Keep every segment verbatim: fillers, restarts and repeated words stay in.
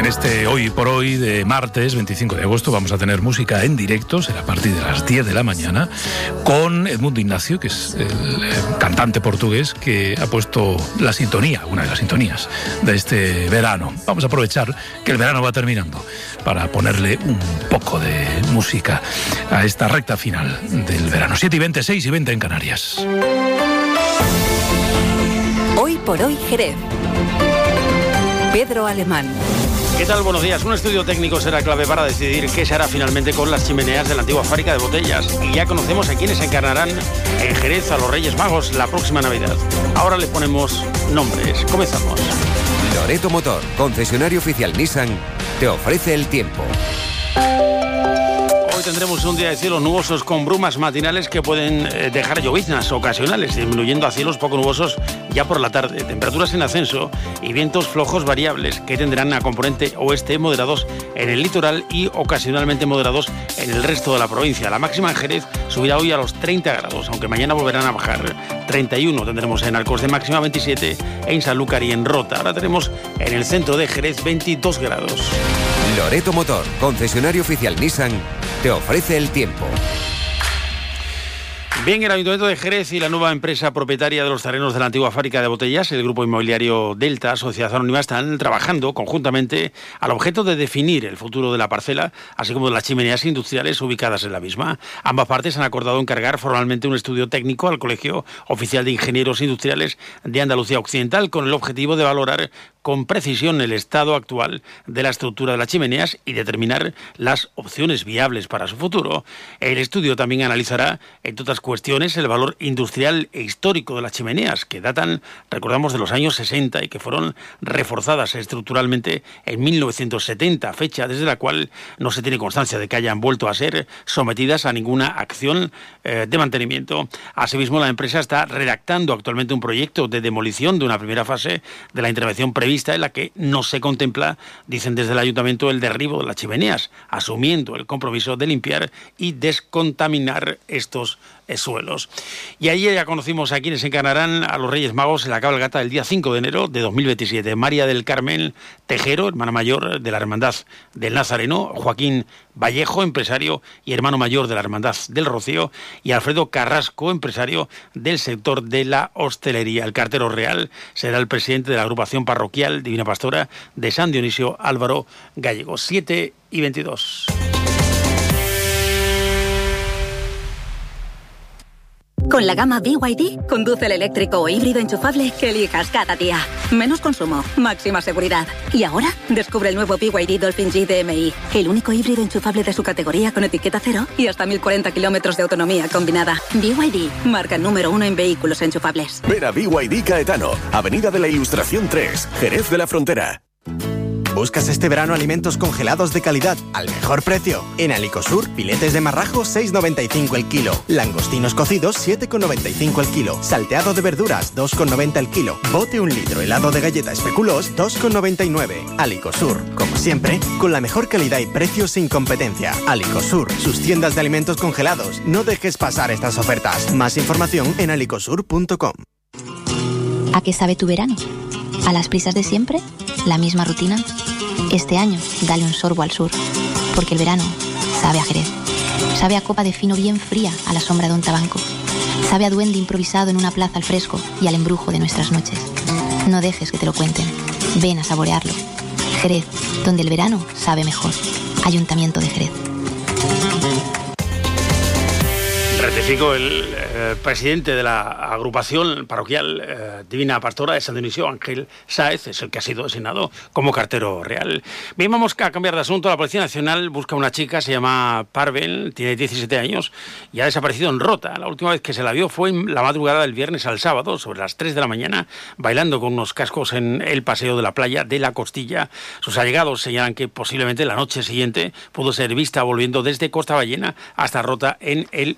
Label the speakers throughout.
Speaker 1: En este Hoy por Hoy de martes veinticinco de agosto vamos a tener música en directo, será a partir de las diez de la mañana, con Edmundo Ignacio, que es el cantante portugués que ha puesto la sintonía, una de las sintonías de este verano. Vamos a aprovechar que el verano va terminando para ponerle un poco de música a esta recta final del verano. siete y veinte, seis y veinte en Canarias.
Speaker 2: Hoy por Hoy Jerez. Pedro Alemán.
Speaker 3: ¿Qué tal? Buenos días. Un estudio técnico será clave para decidir qué se hará finalmente con las chimeneas de la antigua fábrica de botellas. Y ya conocemos a quienes encarnarán en Jerez a los Reyes Magos la próxima Navidad. Ahora les ponemos nombres. Comenzamos.
Speaker 4: Loreto Motor, concesionario oficial Nissan, te ofrece el tiempo.
Speaker 3: Hoy tendremos un día de cielos nubosos con brumas matinales que pueden dejar lloviznas ocasionales, disminuyendo a cielos poco nubosos ya por la tarde. Temperaturas en ascenso y vientos flojos variables que tendrán a componente oeste moderados en el litoral y ocasionalmente moderados en el resto de la provincia. La máxima en Jerez subirá hoy a los treinta grados, aunque mañana volverán a bajar. treinta y uno tendremos en Arcos de máxima, veintisiete en Sanlúcar y en Rota. Ahora tenemos en el centro de Jerez veintidós grados.
Speaker 4: Loreto Motor, concesionario oficial Nissan, te ofrece el tiempo.
Speaker 3: Bien, el Ayuntamiento de Jerez y la nueva empresa propietaria de los terrenos de la antigua fábrica de botellas, el grupo inmobiliario Delta, Sociedad Anónima, están trabajando conjuntamente al objeto de definir el futuro de la parcela, así como de las chimeneas industriales ubicadas en la misma. Ambas partes han acordado encargar formalmente un estudio técnico al Colegio Oficial de Ingenieros Industriales de Andalucía Occidental con el objetivo de valorar con precisión el estado actual de la estructura de las chimeneas y determinar las opciones viables para su futuro. El estudio también analizará, entre otras cuestiones, el valor industrial e histórico de las chimeneas, que datan, recordamos, de los años sesenta y que fueron reforzadas estructuralmente en mil novecientos setenta, fecha desde la cual no se tiene constancia de que hayan vuelto a ser sometidas a ninguna acción eh, de mantenimiento. Asimismo, la empresa está redactando actualmente un proyecto de demolición de una primera fase de la intervención prevista, en la que no se contempla, dicen desde el Ayuntamiento, el derribo de las chimeneas, asumiendo el compromiso de limpiar y descontaminar estos suelos. Y ayer ya conocimos a quienes encarnarán a los Reyes Magos en la cabalgata del día cinco de enero de dos mil veintisiete. María del Carmen Tejero, hermana mayor de la Hermandad del Nazareno, Joaquín Vallejo, empresario y hermano mayor de la Hermandad del Rocío, y Alfredo Carrasco, empresario del sector de la hostelería. El cartero real será el presidente de la agrupación parroquial Divina Pastora de San Dionisio, Álvaro Gallego. siete y veintidós.
Speaker 5: Con la gama B Y D, conduce el eléctrico o híbrido enchufable que elijas cada día. Menos consumo, máxima seguridad. Y ahora, descubre el nuevo B Y D Dolphin G D M I, el único híbrido enchufable de su categoría con etiqueta cero y hasta mil cuarenta kilómetros de autonomía combinada. B Y D, marca número uno en vehículos enchufables.
Speaker 6: Ven a B Y D Caetano, Avenida de la Ilustración tres, Jerez de la Frontera.
Speaker 7: ¿Buscas este verano alimentos congelados de calidad al mejor precio? En Alicosur, filetes de marrajo seis con noventa y cinco el kilo, langostinos cocidos siete con noventa y cinco el kilo, salteado de verduras dos con noventa el kilo, bote un litro helado de galleta especuloos dos con noventa y nueve. Alicosur, como siempre, con la mejor calidad y precios sin competencia. Alicosur, sus tiendas de alimentos congelados. No dejes pasar estas ofertas. Más información en alicosur punto com.
Speaker 8: ¿A qué sabe tu verano? ¿A las prisas de siempre? ¿La misma rutina? Este año, dale un sorbo al sur, porque el verano sabe a Jerez. Sabe a copa de fino bien fría a la sombra de un tabanco. Sabe a duende improvisado en una plaza al fresco y al embrujo de nuestras noches. No dejes que te lo cuenten. Ven a saborearlo. Jerez, donde el verano sabe mejor. Ayuntamiento de Jerez.
Speaker 3: Rectifico, el eh, presidente de la agrupación parroquial eh, Divina Pastora de San Dionisio, Ángel Sáez, es el que ha sido designado como cartero real. Bien, vamos a cambiar de asunto. La Policía Nacional busca a una chica, se llama Parvel, tiene diecisiete años y ha desaparecido en Rota. La última vez que se la vio fue en la madrugada del viernes al sábado, sobre las tres de la mañana, bailando con unos cascos en el paseo de la playa de La Costilla. Sus allegados señalan que posiblemente la noche siguiente pudo ser vista volviendo desde Costa Ballena hasta Rota en el último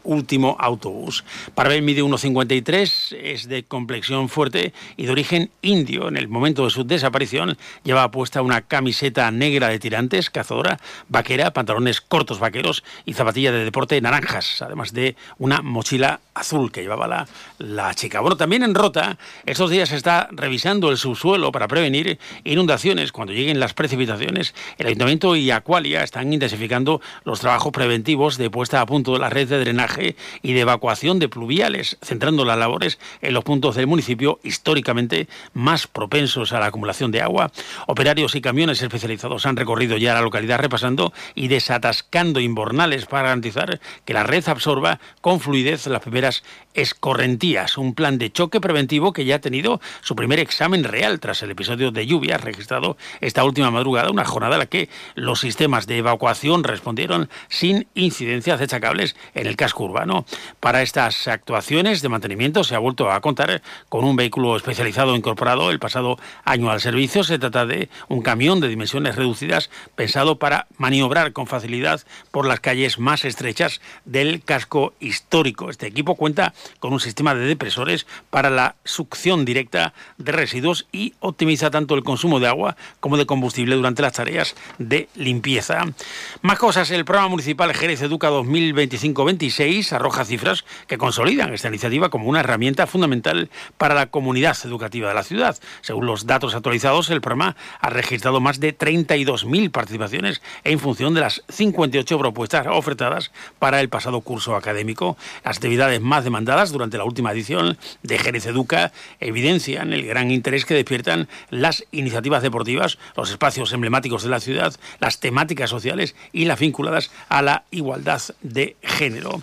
Speaker 3: último autobús. Parveen mide uno cincuenta y tres, es de complexión fuerte y de origen indio. En el momento de su desaparición llevaba puesta una camiseta negra de tirantes, cazadora, vaquera, pantalones cortos vaqueros y zapatillas de deporte naranjas, además de una mochila azul que llevaba la, la chica. Bueno, también en Rota, estos días se está revisando el subsuelo para prevenir inundaciones. Cuando lleguen las precipitaciones, el Ayuntamiento y Aqualia están intensificando los trabajos preventivos de puesta a punto de la red de drenaje y de evacuación de pluviales, centrando las labores en los puntos del municipio históricamente más propensos a la acumulación de agua. Operarios y camiones especializados han recorrido ya la localidad repasando y desatascando inbornales para garantizar que la red absorba con fluidez las primeras escorrentías. Un plan de choque preventivo que ya ha tenido su primer examen real tras el episodio de lluvias registrado esta última madrugada, una jornada en la que los sistemas de evacuación respondieron sin incidencias destacables en el casco urbano. Para estas actuaciones de mantenimiento se ha vuelto a contar con un vehículo especializado incorporado el pasado año al servicio. Se trata de un camión de dimensiones reducidas pensado para maniobrar con facilidad por las calles más estrechas del casco histórico. Este equipo cuenta con un sistema de depresores para la succión directa de residuos y optimiza tanto el consumo de agua como de combustible durante las tareas de limpieza. Más cosas, el programa municipal Jerez Educa dos mil veinticinco veintiséis arroja cifras que consolidan esta iniciativa como una herramienta fundamental para la comunidad educativa de la ciudad. Según los datos actualizados, el programa ha registrado más de treinta y dos mil participaciones en función de las cincuenta y ocho propuestas ofertadas para el pasado curso académico. Las actividades más demandadas durante la última edición de Jerez Educa evidencian el gran interés que despiertan las iniciativas deportivas, los espacios emblemáticos de la ciudad, las temáticas sociales y las vinculadas a la igualdad de género.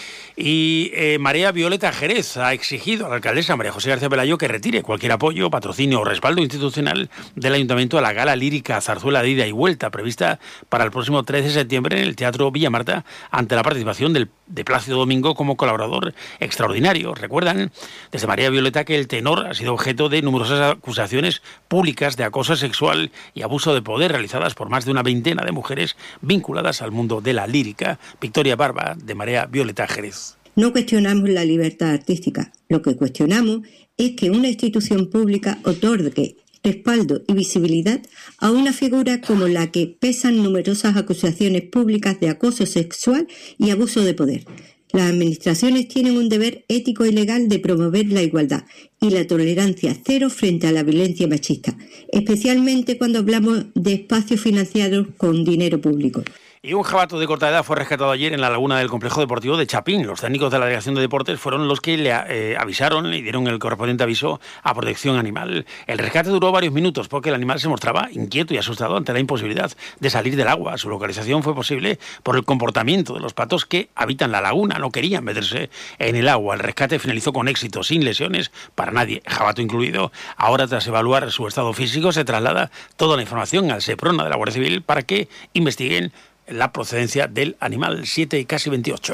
Speaker 3: Y eh, Marea Violeta Jerez ha exigido a la alcaldesa María José García Pelayo que retire cualquier apoyo, patrocinio o respaldo institucional del Ayuntamiento a la gala lírica Zarzuela de Ida y Vuelta prevista para el próximo tres de septiembre en el Teatro Villamarta, ante la participación del, de Plácido Domingo como colaborador extraordinario. Recuerdan desde Marea Violeta que el tenor ha sido objeto de numerosas acusaciones públicas de acoso sexual y abuso de poder realizadas por más de una veintena de mujeres vinculadas al mundo de la lírica. Victoria Barba, de Marea Violeta Jerez.
Speaker 9: No cuestionamos la libertad artística. Lo que cuestionamos es que una institución pública otorgue respaldo y visibilidad a una figura como la que pesan numerosas acusaciones públicas de acoso sexual y abuso de poder. Las administraciones tienen un deber ético y legal de promover la igualdad y la tolerancia cero frente a la violencia machista, especialmente cuando hablamos de espacios financiados con dinero público.
Speaker 3: Y un jabato de corta edad fue rescatado ayer en la laguna del complejo deportivo de Chapín. Los técnicos de la Delegación de Deportes fueron los que le eh, avisaron y dieron el correspondiente aviso a Protección Animal. El rescate duró varios minutos porque el animal se mostraba inquieto y asustado ante la imposibilidad de salir del agua. Su localización fue posible por el comportamiento de los patos que habitan la laguna. No querían meterse en el agua. El rescate finalizó con éxito, sin lesiones para nadie, jabato incluido. Ahora, tras evaluar su estado físico, se traslada toda la información al SEPRONA de la Guardia Civil para que investiguen la procedencia del animal. Siete y casi veintiocho.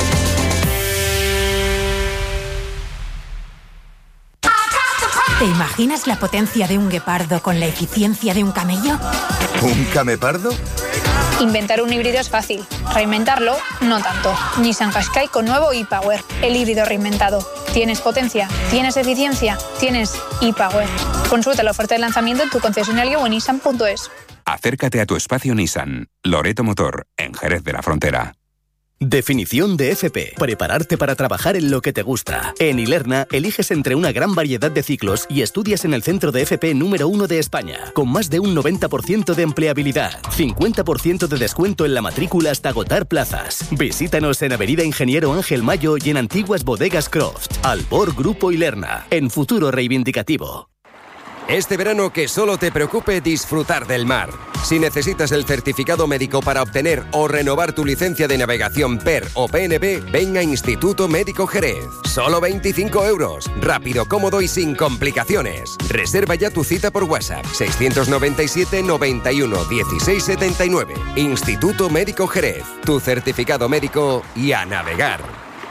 Speaker 10: ¿Te imaginas la potencia de un guepardo con la eficiencia de un camello?
Speaker 11: ¿Un camepardo?
Speaker 12: Inventar un híbrido es fácil, reinventarlo no tanto. Nissan Qashqai con nuevo e-Power, el híbrido reinventado. ¿Tienes potencia? ¿Tienes eficiencia? ¿Tienes e-Power? Consulta la oferta de lanzamiento en tu concesionario o en nissan punto es.
Speaker 13: Acércate a tu espacio Nissan. Loreto Motor, en Jerez de la Frontera.
Speaker 14: Definición de F P. Prepararte para trabajar en lo que te gusta. En Ilerna, eliges entre una gran variedad de ciclos y estudias en el centro de F P número uno de España, con más de un noventa por ciento de empleabilidad, cincuenta por ciento de descuento en la matrícula hasta agotar plazas. Visítanos en Avenida Ingeniero Ángel Mayo y en Antiguas Bodegas Croft. Albor Grupo Ilerna, en futuro reivindicativo.
Speaker 4: Este verano que solo te preocupe disfrutar del mar. Si necesitas el certificado médico para obtener o renovar tu licencia de navegación P E R o P N B, ven a Instituto Médico Jerez. Solo veinticinco euros. Rápido, cómodo y sin complicaciones. Reserva ya tu cita por WhatsApp. seiscientos noventa y siete, noventa y uno, dieciséis setenta y nueve. Instituto Médico Jerez. Tu certificado médico y a navegar.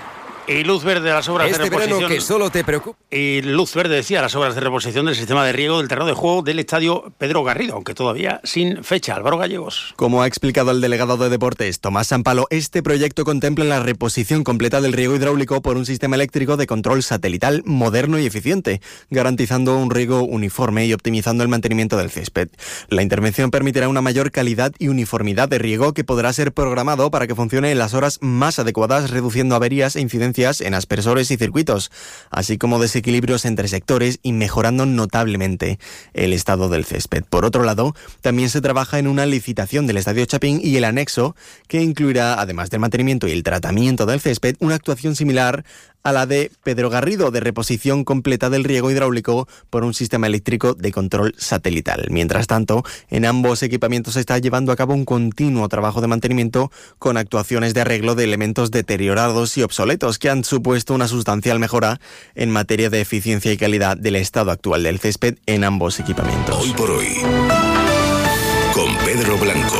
Speaker 3: Y luz verde a las obras
Speaker 4: este
Speaker 3: de reposición.
Speaker 4: Verano que solo te preocupa.
Speaker 3: Y luz verde, decía, a las obras de reposición del sistema de riego del terreno de juego del estadio Pedro Garrido, aunque todavía sin fecha. Álvaro Gallegos.
Speaker 7: Como ha explicado el delegado de Deportes, Tomás Sampalo, este proyecto contempla la reposición completa del riego hidráulico por un sistema eléctrico de control satelital moderno y eficiente, garantizando un riego uniforme y optimizando el mantenimiento del césped. La intervención permitirá una mayor calidad y uniformidad de riego que podrá ser programado para que funcione en las horas más adecuadas, reduciendo averías e incidencias en aspersores y circuitos, así como desequilibrios entre sectores y mejorando notablemente el estado del césped. Por otro lado, también se trabaja en una licitación del Estadio Chapín y el anexo, que incluirá, además del mantenimiento y el tratamiento del césped, una actuación similar a la de Pedro Garrido, de reposición completa del riego hidráulico por un sistema eléctrico de control satelital. Mientras tanto, en ambos equipamientos se está llevando a cabo un continuo trabajo de mantenimiento con actuaciones de arreglo de elementos deteriorados y obsoletos que han supuesto una sustancial mejora en materia de eficiencia y calidad del estado actual del césped en ambos equipamientos.
Speaker 15: Hoy por hoy, con Pedro Blanco.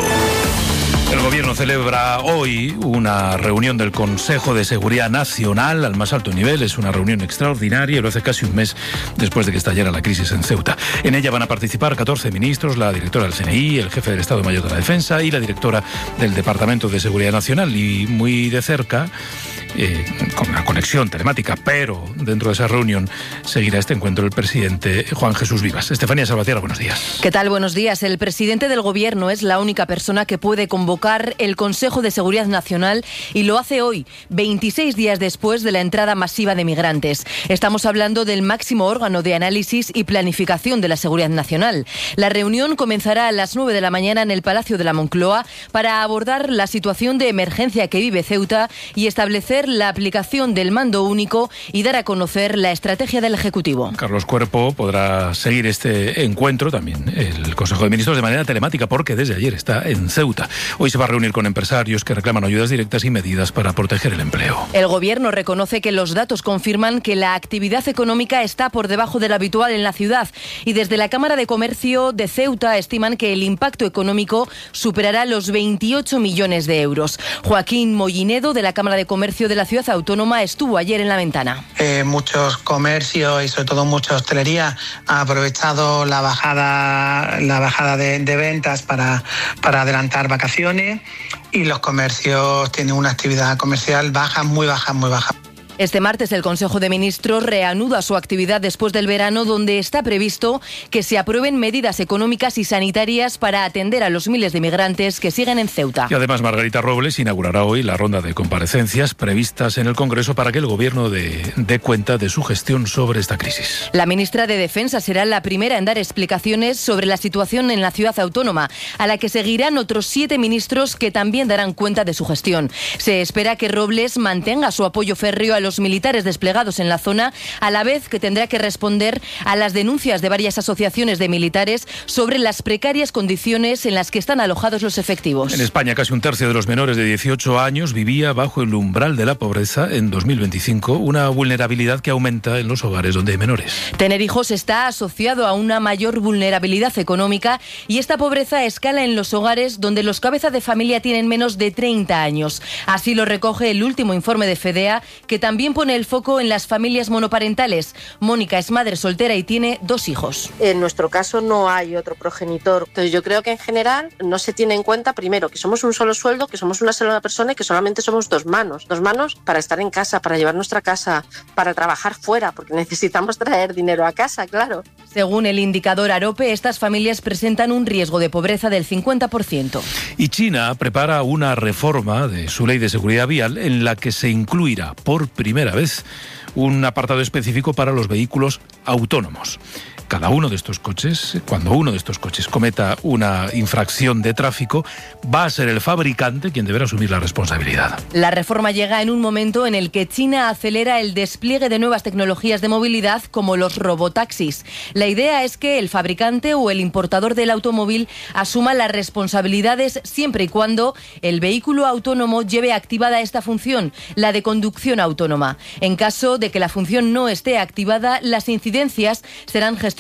Speaker 1: El Gobierno celebra hoy una reunión del Consejo de Seguridad Nacional al más alto nivel. Es una reunión extraordinaria y lo hace casi un mes después de que estallara la crisis en Ceuta. En ella van a participar catorce ministros, la directora del C N I, el jefe del Estado Mayor de la Defensa y la directora del Departamento de Seguridad Nacional. Y muy de cerca, eh, con una conexión telemática, pero dentro de esa reunión seguirá este encuentro el presidente Juan Jesús Vivas. Estefanía Salvatierra, buenos días.
Speaker 16: ¿Qué tal? Buenos días. El presidente del Gobierno es la única persona que puede convocar el Consejo de Seguridad Nacional y lo hace hoy, veintiséis días después de la entrada masiva de migrantes. Estamos hablando del máximo órgano de análisis y planificación de la seguridad nacional. La reunión comenzará a las nueve de la mañana en el Palacio de la Moncloa para abordar la situación de emergencia que vive Ceuta y establecer la aplicación del mando único y dar a conocer la estrategia del Ejecutivo.
Speaker 1: Carlos Cuerpo podrá seguir este encuentro, también el Consejo de Ministros, de manera telemática porque desde ayer está en Ceuta. Hoy se va a reunir con empresarios que reclaman ayudas directas y medidas para proteger el empleo.
Speaker 16: El Gobierno reconoce que los datos confirman que la actividad económica está por debajo de lo habitual en la ciudad y desde la Cámara de Comercio de Ceuta estiman que el impacto económico superará los veintiocho millones de euros. Joaquín Mollinedo, de la Cámara de Comercio de la Ciudad Autónoma, estuvo ayer en la ventana.
Speaker 17: Eh, muchos comercios y sobre todo mucha hostelería ha aprovechado la bajada, la bajada de, de ventas para, para adelantar vacaciones. Y los comercios tienen una actividad comercial baja, muy baja, muy baja.
Speaker 16: Este martes el Consejo de Ministros reanuda su actividad después del verano, donde está previsto que se aprueben medidas económicas y sanitarias para atender a los miles de migrantes que siguen en Ceuta.
Speaker 1: Y además Margarita Robles inaugurará hoy la ronda de comparecencias previstas en el Congreso para que el Gobierno dé, dé cuenta de su gestión sobre esta crisis.
Speaker 16: La ministra de Defensa será la primera en dar explicaciones sobre la situación en la ciudad autónoma, a la que seguirán otros siete ministros que también darán cuenta de su gestión. Se espera que Robles mantenga su apoyo férreo a los militares desplegados en la zona, a la vez que tendrá que responder a las denuncias de varias asociaciones de militares sobre las precarias condiciones en las que están alojados los efectivos.
Speaker 1: En España, casi un tercio de los menores de dieciocho años vivía bajo el umbral de la pobreza en dos mil veinticinco, una vulnerabilidad que aumenta en los hogares donde hay menores.
Speaker 16: Tener hijos está asociado a una mayor vulnerabilidad económica y esta pobreza escala en los hogares donde los cabezas de familia tienen menos de treinta años. Así lo recoge el último informe de FEDEA, que también También pone el foco en las familias monoparentales. Mónica es madre soltera y tiene dos hijos.
Speaker 18: En nuestro caso no hay otro progenitor. Entonces yo creo que en general no se tiene en cuenta, primero, que somos un solo sueldo, que somos una sola persona y que solamente somos dos manos. Dos manos para estar en casa, para llevar nuestra casa, para trabajar fuera, porque necesitamos traer dinero a casa, claro.
Speaker 16: Según el indicador AROPE, estas familias presentan un riesgo de pobreza del cincuenta por ciento.
Speaker 1: Y China prepara una reforma de su ley de seguridad vial en la que se incluirá por primera vez un apartado específico para los vehículos autónomos. Cada uno de estos coches, cuando uno de estos coches cometa una infracción de tráfico, va a ser el fabricante quien deberá asumir la responsabilidad.
Speaker 16: La reforma llega en un momento en el que China acelera el despliegue de nuevas tecnologías de movilidad como los robotaxis. La idea es que el fabricante o el importador del automóvil asuma las responsabilidades siempre y cuando el vehículo autónomo lleve activada esta función, la de conducción autónoma. En caso de que la función no esté activada, las incidencias serán gestionadas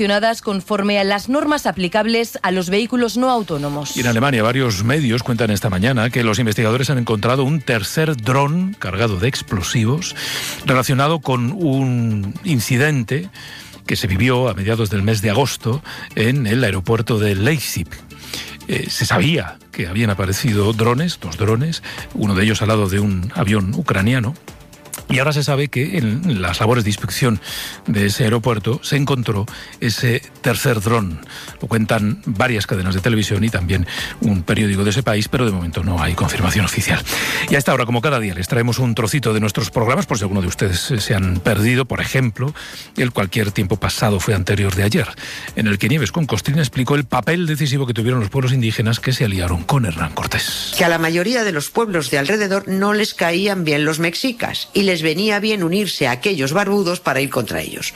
Speaker 16: sancionadas conforme a las normas aplicables a los vehículos no autónomos.
Speaker 1: Y en Alemania varios medios cuentan esta mañana que los investigadores han encontrado un tercer dron cargado de explosivos relacionado con un incidente que se vivió a mediados del mes de agosto en el aeropuerto de Leipzig. Eh, se sabía que habían aparecido drones, dos drones, uno de ellos al lado de un avión ucraniano. Y ahora se sabe que en las labores de inspección de ese aeropuerto se encontró ese tercer dron. Lo cuentan varias cadenas de televisión y también un periódico de ese país, pero de momento no hay confirmación oficial. Y a esta hora, como cada día, les traemos un trocito de nuestros programas, por si alguno de ustedes se han perdido. Por ejemplo, el Cualquier tiempo pasado fue anterior de ayer, en el que Nieves con Costrina explicó el papel decisivo que tuvieron los pueblos indígenas que se aliaron con Hernán Cortés.
Speaker 19: Que a la mayoría de los pueblos de alrededor no les caían bien los mexicas y les venía bien unirse a aquellos barbudos para ir contra ellos.